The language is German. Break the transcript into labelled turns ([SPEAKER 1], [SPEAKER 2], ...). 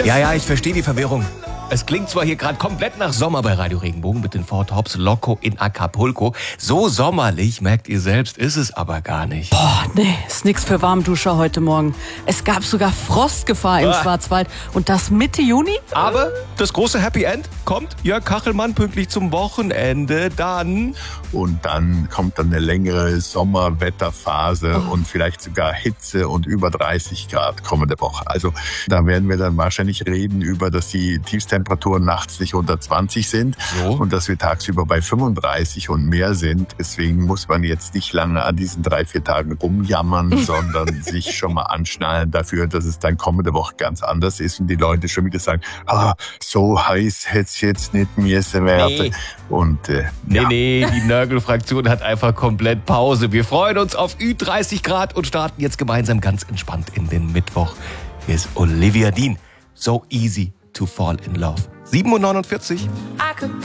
[SPEAKER 1] Ja, ich verstehe die Verwirrung. Es klingt zwar hier gerade komplett nach Sommer bei Radio Regenbogen mit den Ford Hops Loco in Acapulco. So sommerlich, merkt ihr selbst, ist es aber gar nicht.
[SPEAKER 2] Boah, nee, ist nix für Warmduscher heute Morgen. Es gab sogar Frostgefahr im Schwarzwald. Und das Mitte Juni?
[SPEAKER 1] Aber das große Happy End kommt Jörg Kachelmann pünktlich zum Wochenende dann.
[SPEAKER 3] Und dann kommt dann eine längere Sommerwetterphase und vielleicht sogar Hitze und über 30 Grad kommende Woche. Also da werden wir dann wahrscheinlich reden über, dass die Tiefstemperaturen nachts nicht unter 20 sind und dass wir tagsüber bei 35 und mehr sind. Deswegen muss man jetzt nicht lange an diesen 3-4 Tagen rumjammern, sondern sich schon mal anschnallen dafür, dass es dann kommende Woche ganz anders ist und die Leute schon wieder sagen, so heiß hätte es jetzt nicht müssen werden.
[SPEAKER 1] Nee.
[SPEAKER 3] Und
[SPEAKER 1] Nee, die Nörgel-Fraktion hat einfach komplett Pause. Wir freuen uns auf 30 Grad und starten jetzt gemeinsam ganz entspannt in den Mittwoch. Hier ist Olivia Dean. So easy to fall in love. 7:49 Uhr.